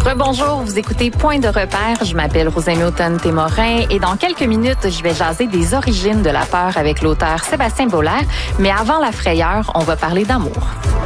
Rebonjour, vous écoutez Point de repère. Je m'appelle Rosemary Houghton-Témorin et dans quelques minutes, je vais jaser des origines de la peur avec l'auteur Sébastien Boulard. Mais avant la frayeur, on va parler d'amour.